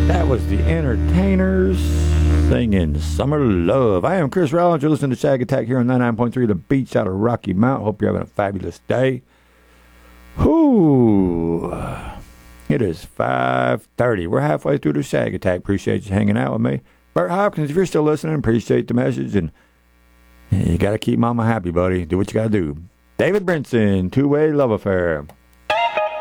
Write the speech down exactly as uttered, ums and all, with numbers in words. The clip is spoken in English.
That was the Entertainers singing Summer Love. I am Chris Rollins. You're listening to Shag Attack here on ninety-nine point three The Beach out of Rocky Mount. Hope you're having a fabulous day. Whoo! It is five thirty. We're halfway through the Shag Attack. Appreciate you hanging out with me. Bert Hopkins, if you're still listening, appreciate the message. And you got to keep mama happy, buddy. Do what you got to do. David Brinson, Two-Way Love Affair.